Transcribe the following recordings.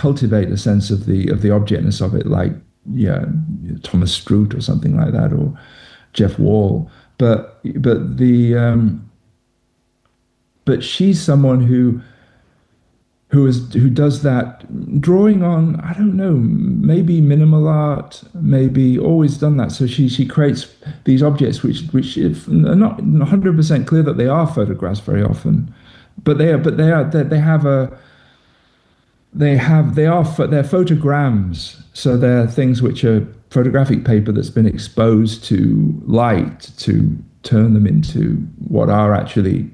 cultivate a sense of the objectness of it, like yeah, Thomas Struth or something like that, or Jeff Wall. But she's someone who does that, drawing on, I don't know, maybe minimal art, maybe always done that. So she creates these objects which if, are not 100% clear that they are photographs very often, but they're photograms. So they're things which are photographic paper that's been exposed to light to turn them into what are actually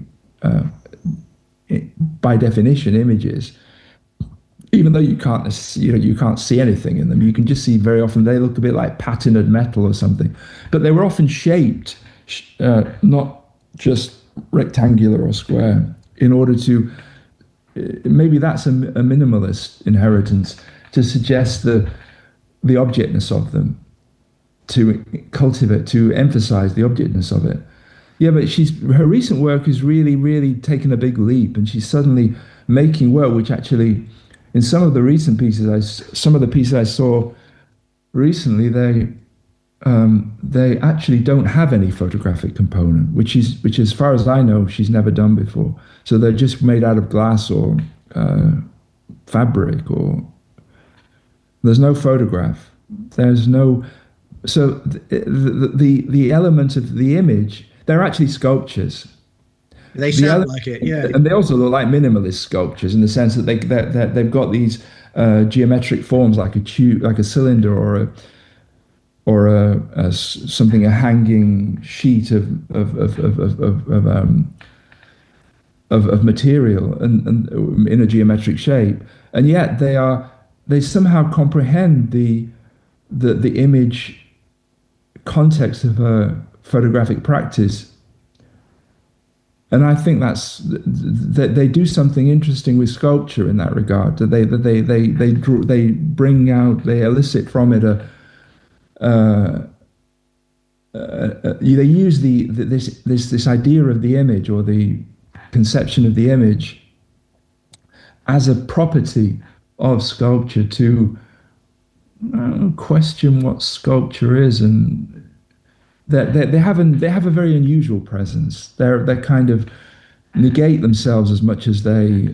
by definition images, even though you can't see anything in them. You can just see, very often they look a bit like patinaed metal or something, but they were often shaped not just rectangular or square, in order to maybe that's a minimalist inheritance, to suggest the objectness of them, to cultivate, to emphasize the objectness of it. Yeah, but her recent work has really, really taken a big leap, and she's suddenly making work which actually, in some of the pieces I saw recently, they actually don't have any photographic component, which as far as I know, she's never done before. So they're just made out of glass or fabric, or there's no photograph. There's no. So the element of the image. They're actually sculptures. They sound like it, yeah. And they also look like minimalist sculptures in the sense that they've got these geometric forms, like a tube, like a cylinder, or a hanging sheet of material and in a geometric shape. And yet they somehow comprehend the image context of a photographic practice, and I think that they do something interesting with sculpture in that regard. That they bring out, they elicit from it they use this idea of the image, or the conception of the image, as a property of sculpture, to question what sculpture is, and they have a very unusual presence. They kind of negate themselves as much as they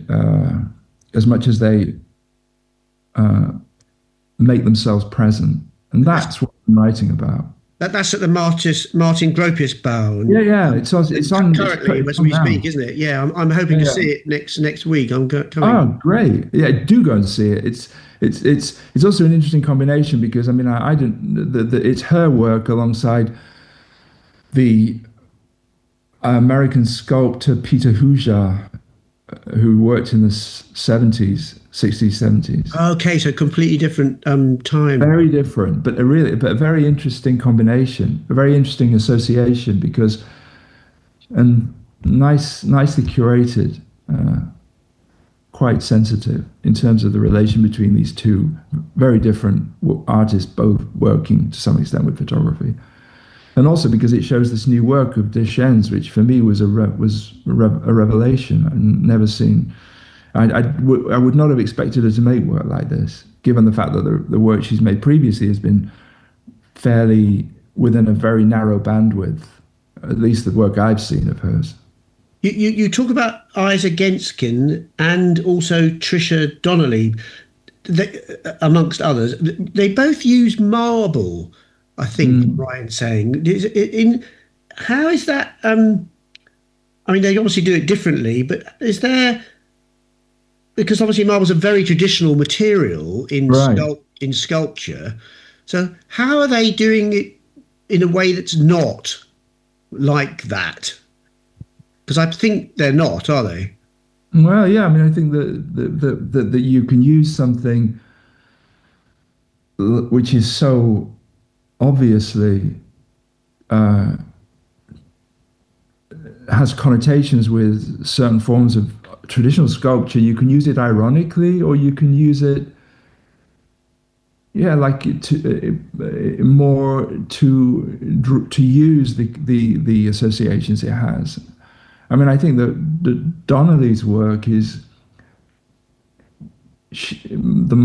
make themselves present, and that's what I'm writing about. That's at the Martin Gropius Bau. Yeah. It's on currently as we speak, isn't it? Yeah, I'm hoping to see it next week. I'm coming. Oh, great! Yeah, do go and see it. It's also an interesting combination, because I mean I didn't. It's her work alongside the American sculptor Peter Hujar, who worked in the 60s, 70s. Okay, so completely different time. Very different, but a very interesting combination, a very interesting association, and nicely curated, quite sensitive in terms of the relation between these two very different artists, both working to some extent with photography. And also because it shows this new work of Deschênes, which for me was a revelation. I'd never seen. I would not have expected her to make work like this, given the fact that the work she's made previously has been fairly within a very narrow bandwidth, at least the work I've seen of hers. You talk about Isa Genskin and also Tricia Donnelly, amongst others. They both use marble, I think, Brian's saying. How is that? I mean, they obviously do it differently, but is there? Because obviously marble's a very traditional material in sculpture. So how are they doing it in a way that's not like that? Because I think they're not, are they? Well, yeah. I mean, I think that you can use something which is so obviously has connotations with certain forms of traditional sculpture. You can use it ironically, or you can use it, like more to use the associations it has. I mean, I think that Donnelly's work is the